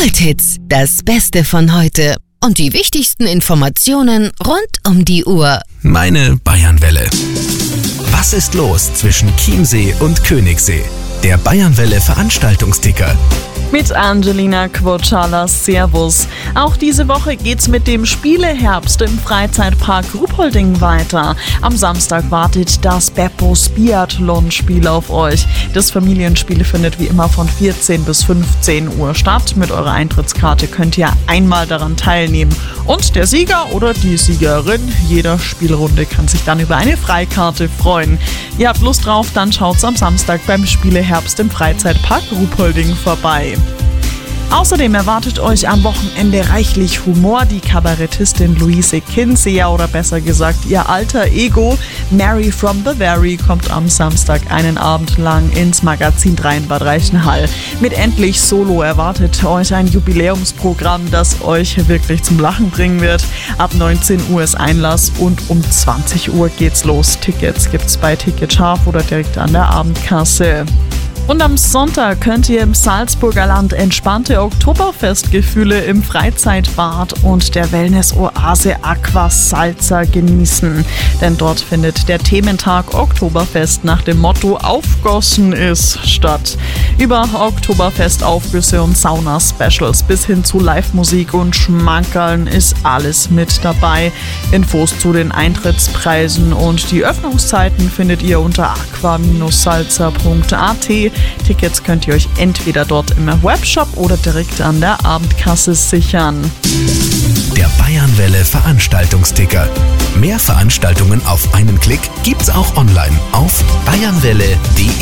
Kulthits, das Beste von heute und die wichtigsten Informationen rund um die Uhr. Meine Bayernwelle. Was ist los zwischen Chiemsee und Königssee? Der Bayernwelle Veranstaltungsticker. Mit Angelina Quocala, Servus. Auch diese Woche geht's mit dem Spieleherbst im Freizeitpark Ruhpolding weiter. Am Samstag wartet das Beppos Biathlon-Spiel auf euch. Das Familienspiel findet wie immer von 14 bis 15 Uhr statt. Mit eurer Eintrittskarte könnt ihr einmal daran teilnehmen. Und der Sieger oder die Siegerin jeder Spielrunde kann sich dann über eine Freikarte freuen. Ihr habt Lust drauf, dann schaut's am Samstag beim Spieleherbst im Freizeitpark Ruhpolding vorbei. Außerdem erwartet euch am Wochenende reichlich Humor. Die Kabarettistin Luise Kinseer oder besser gesagt ihr alter Ego Mary from Bavaria kommt am Samstag einen Abend lang ins Magazin 3 in Bad Reichenhall. Mit Endlich Solo erwartet euch ein Jubiläumsprogramm, das euch wirklich zum Lachen bringen wird. Ab 19 Uhr ist Einlass und um 20 Uhr geht's los. Tickets gibt's bei Ticketscharf oder direkt an der Abendkasse. Und am Sonntag könnt ihr im Salzburger Land entspannte Oktoberfestgefühle im Freizeitbad und der Wellness-Oase Aqua Salza genießen. Denn dort findet der Thementag Oktoberfest nach dem Motto Aufgossen ist statt. Über Oktoberfest-Aufgüsse und Sauna-Specials bis hin zu Live-Musik und Schmankerln ist alles mit dabei. Infos zu den Eintrittspreisen und die Öffnungszeiten findet ihr unter aqua-salza.at. Tickets könnt ihr euch entweder dort im Webshop oder direkt an der Abendkasse sichern. Der Bayernwelle Veranstaltungsticker. Mehr Veranstaltungen auf einen Klick gibt's auch online auf bayernwelle.de.